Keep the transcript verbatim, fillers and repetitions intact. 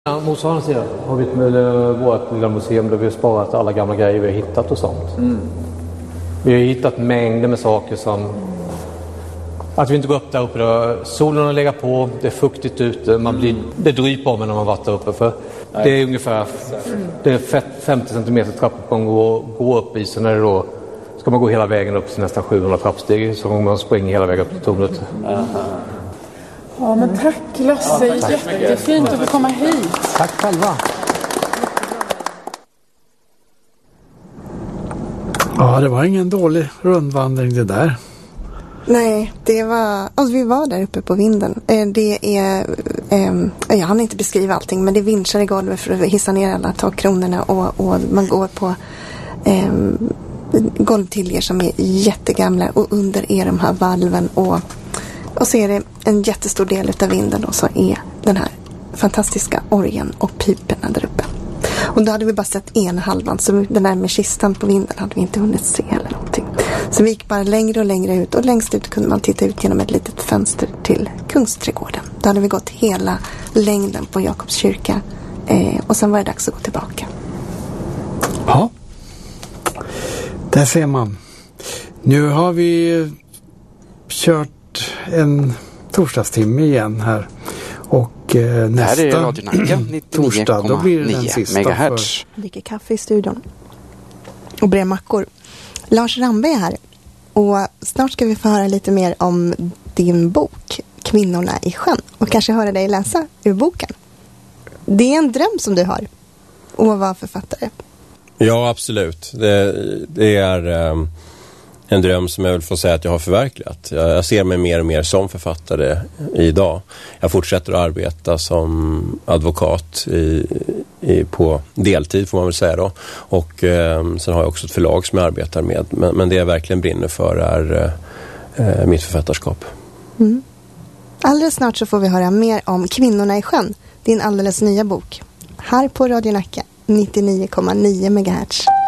Ja, motsvarande sida har vi med vårt lilla museum där vi har sparat alla gamla grejer vi har hittat och sånt. Mm. Vi har hittat mängder med saker som att vi inte går upp där uppe. Då. Solen har legat på, det är fuktigt ute, man blir, det dryper om när man varit där uppe. För det är ungefär det är femtio centimeter trappuppgång att gå upp i, så när det då ska man gå hela vägen upp till nästan sjuhundra trappsteg så man springer hela vägen upp till tornet. Ja, men tack Lasse, jättefint att få komma hit. Tack själva. Ja, det var ingen dålig rundvandring det där. Nej, det var, alltså vi var där uppe på vinden. Det är, eh, jag hann inte beskriva allting, men det är vinschar i golvet för att hissa ner alla takkronorna och, och man går på eh, golvtiljer som är jättegamla och under är de här valven och Och så är det en jättestor del av vinden och så är den här fantastiska orgeln och piperna där uppe. Och då hade vi bara sett en halvan, så den där med kistan på vinden hade vi inte hunnit se eller någonting. Så vi gick bara längre och längre ut och längst ut kunde man titta ut genom ett litet fönster till Kungsträdgården. Då hade vi gått hela längden på Jakobs kyrka eh, och sen var det dags att gå tillbaka. Ja, där ser man. Nu har vi kört en torsdagstimme igen här och eh, nästa här är Radio Nacka, torsdag då blir det den sista megahertz. Jag dricker kaffe i studion och brer mackor. Lars Rambe är här och snart ska vi få höra lite mer om din bok Kvinnorna i sjön och kanske höra dig läsa ur boken. Det är en dröm som du har att vara författare. Ja, absolut. Det, det är um, en dröm som jag vill få säga att jag har förverkligat. Jag, jag ser mig mer och mer som författare idag. Jag fortsätter att arbeta som advokat i, i, på deltid får man väl säga då. Och um, sen har jag också ett förlag som jag arbetar med. Men, men det jag verkligen brinner för är uh, mitt författarskap. Mm. Alldeles snart så får vi höra mer om Kvinnorna i sjön. Din alldeles nya bok. Här på Radio Nacka, nittionio komma nio megahertz.